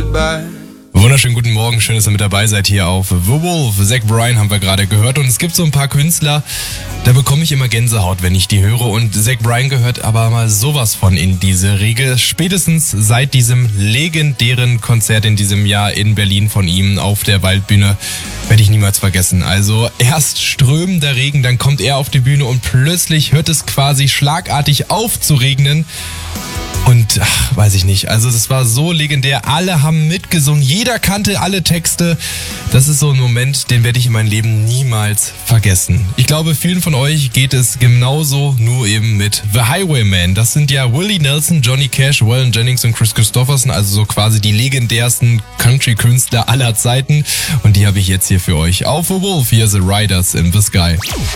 goodbye. Wunderschönen guten Morgen, schön, dass ihr mit dabei seid hier auf The Wolf. Zach Bryan haben wir gerade gehört und es gibt so ein paar Künstler, da bekomme ich immer Gänsehaut, wenn ich die höre, und Zach Bryan gehört aber mal sowas von in diese Riege. Spätestens seit diesem legendären Konzert in diesem Jahr in Berlin von ihm auf der Waldbühne werde ich niemals vergessen. Also erst strömender Regen, dann kommt er auf die Bühne und plötzlich hört es quasi schlagartig auf zu regnen. Und weiß ich nicht, also das war so legendär, alle haben mitgesungen, jeder kannte alle Texte. Das ist so ein Moment, den werde ich in meinem Leben niemals vergessen. Ich glaube, vielen von euch geht es genauso, nur eben mit The Highwayman. Das sind ja Willie Nelson, Johnny Cash, Waylon Jennings und Chris Christopherson, also so quasi die legendärsten Country-Künstler aller Zeiten. Und die habe ich jetzt hier für euch auf The Wolf. Hier The Riders in the Sky.